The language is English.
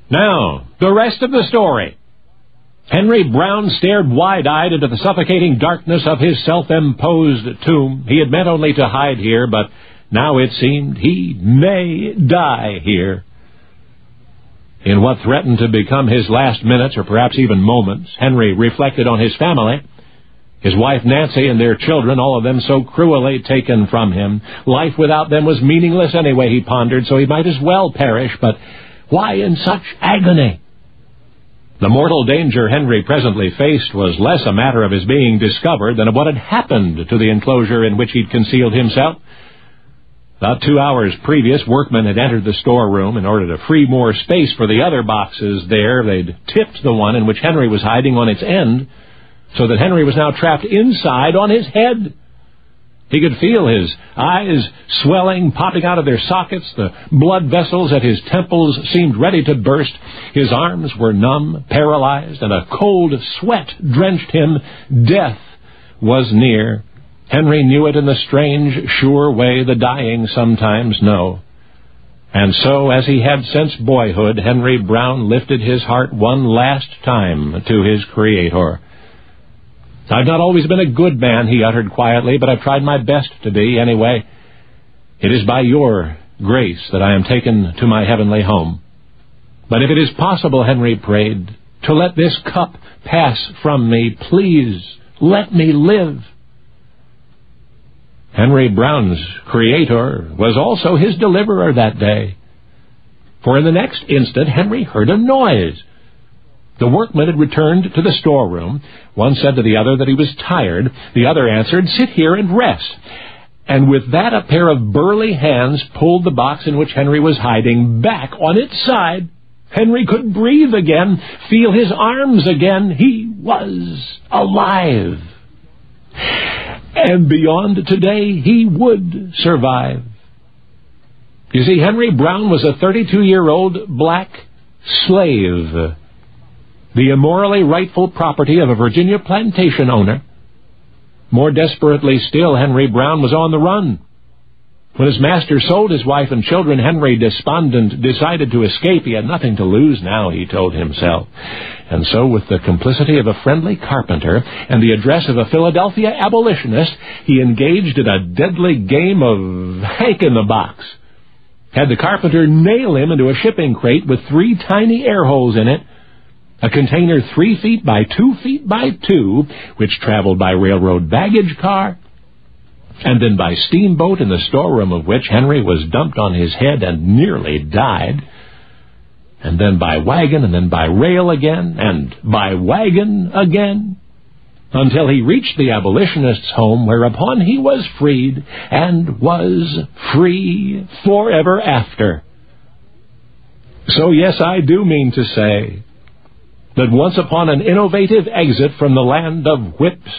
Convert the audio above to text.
Now, the rest of the story. Henry Brown stared wide-eyed into the suffocating darkness of his self-imposed tomb. He had meant only to hide here, but now it seemed he may die here. In what threatened to become his last minutes, or perhaps even moments, Henry reflected on his family. His wife Nancy and their children, all of them so cruelly taken from him. Life without them was meaningless anyway, he pondered, so he might as well perish, but why in such agony? The mortal danger Henry presently faced was less a matter of his being discovered than of what had happened to the enclosure in which he'd concealed himself. About 2 hours previous, workmen had entered the storeroom in order to free more space for the other boxes there. They'd tipped the one in which Henry was hiding on its end, so that Henry was now trapped inside on his head. He could feel his eyes swelling, popping out of their sockets. The blood vessels at his temples seemed ready to burst. His arms were numb, paralyzed, and a cold sweat drenched him. Death was near. Henry knew it in the strange, sure way the dying sometimes know. And so, as he had since boyhood, Henry Brown lifted his heart one last time to his Creator. "I've not always been a good man," he uttered quietly, "but I've tried my best to be, anyway. It is by your grace that I am taken to my heavenly home. But if it is possible," Henry prayed, "to let this cup pass from me, please let me live." Henry Brown's Creator was also his deliverer that day. For in the next instant, Henry heard a noise. The workmen had returned to the storeroom. One said to the other that he was tired. The other answered, "Sit here and rest." And with that, a pair of burly hands pulled the box in which Henry was hiding back on its side. Henry could breathe again, feel his arms again. He was alive. And beyond today, he would survive. You see, Henry Brown was a 32-year-old black slave, the immorally rightful property of a Virginia plantation owner. More desperately still, Henry Brown was on the run. When his master sold his wife and children, Henry, despondent, decided to escape. He had nothing to lose now, he told himself. And so, with the complicity of a friendly carpenter and the address of a Philadelphia abolitionist, he engaged in a deadly game of Hank-in-the-Box. Had the carpenter nail him into a shipping crate with 3 tiny air holes in it, a container 3 feet by 2 feet by 2, which traveled by railroad baggage car, and then by steamboat, in the storeroom of which Henry was dumped on his head and nearly died, and then by wagon, and then by rail again, and by wagon again, until he reached the abolitionist's home, whereupon he was freed, and was free forever after. So yes, I do mean to say that once upon an innovative exit from the land of whips